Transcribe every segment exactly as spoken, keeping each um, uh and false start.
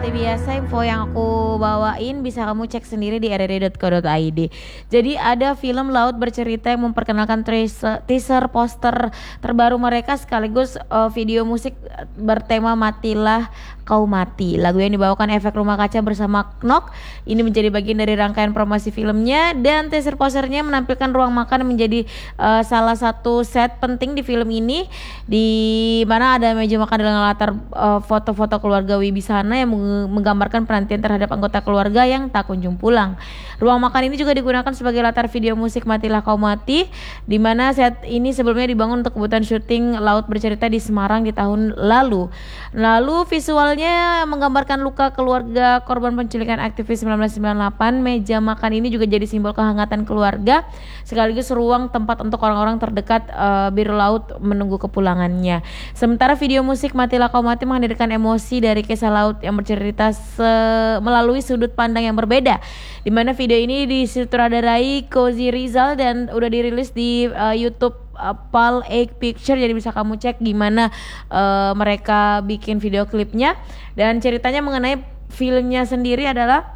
seperti biasa info yang aku bawain bisa kamu cek sendiri di r r i dot co dot i d. Jadi ada film Laut Bercerita yang memperkenalkan teaser, teaser poster terbaru mereka sekaligus uh, video musik bertema Matilah Kau Mati. Lagu yang dibawakan Efek Rumah Kaca bersama Knock ini menjadi bagian dari rangkaian promosi filmnya, dan teaser posternya menampilkan ruang makan menjadi uh, salah satu set penting di film ini, di mana ada meja makan dengan latar uh, foto-foto keluarga Wibisana yang menggambarkan penantian terhadap anggota keluarga yang tak kunjung pulang. Ruang makan ini juga digunakan sebagai latar video musik Matilah Kau Mati, di mana set ini sebelumnya dibangun untuk kebutuhan syuting Laut Bercerita di Semarang di tahun lalu. Lalu visualnya menggambarkan luka keluarga korban penculikan aktivis sembilan belas sembilan puluh delapan. Meja makan ini juga jadi simbol kehangatan keluarga sekaligus ruang tempat untuk orang-orang terdekat uh, biru laut menunggu kepulangannya. Sementara video musik Matilah Kau Mati menghadirkan emosi dari kisah laut yang bercerita se- melalui sudut pandang yang berbeda, di mana video ini disutradarai Cozy Rizal dan udah dirilis di uh, YouTube uh, Pal Egg Picture. Jadi bisa kamu cek gimana uh, mereka bikin video klipnya, dan ceritanya mengenai filmnya sendiri adalah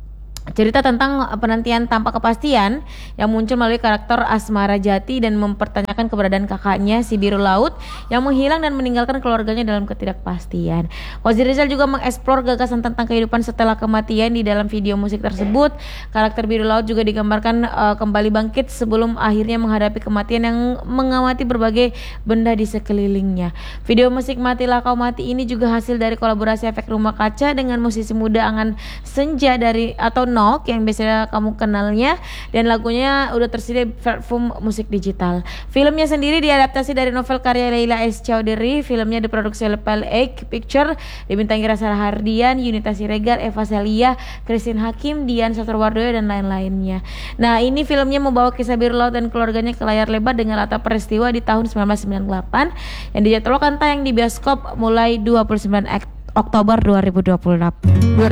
cerita tentang penantian tanpa kepastian yang muncul melalui karakter Asmara Jati dan mempertanyakan keberadaan kakaknya si biru laut yang menghilang dan meninggalkan keluarganya dalam ketidakpastian. Cozy Rizal juga mengeksplor gagasan tentang kehidupan setelah kematian di dalam video musik tersebut. Karakter biru laut juga digambarkan uh, kembali bangkit sebelum akhirnya menghadapi kematian yang mengamati berbagai benda di sekelilingnya. Video musik Matilah Kau Mati ini juga hasil dari kolaborasi Efek Rumah Kaca dengan musisi muda Angan Senja dari atau Knock yang biasanya kamu kenalnya, dan lagunya udah tersedia di platform musik digital. Filmnya sendiri diadaptasi dari novel karya Leila S. Chowdhury. Filmnya diproduksi oleh Pal Egg Picture, dibintangi Rasa Hardian, Yunita Siregar, Eva Celia, Christine Hakim, Dian Sastrowardoyo, dan lain-lainnya. Nah, ini filmnya membawa kisah biru laut dan keluarganya ke layar lebar dengan latar peristiwa di tahun sembilan belas sembilan puluh delapan yang dijadwalkan tayang di bioskop mulai dua puluh sembilan Oktober dua ribu dua puluh delapan.